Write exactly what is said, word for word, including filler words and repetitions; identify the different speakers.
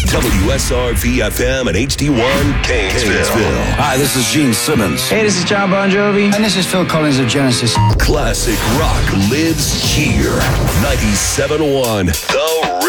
Speaker 1: W S R V F M and H D one Gainesville.
Speaker 2: Hi, this is Gene Simmons.
Speaker 3: Hey, this is John Bon Jovi.
Speaker 4: And this is Phil Collins of Genesis.
Speaker 1: Classic rock lives here. ninety-seven point one The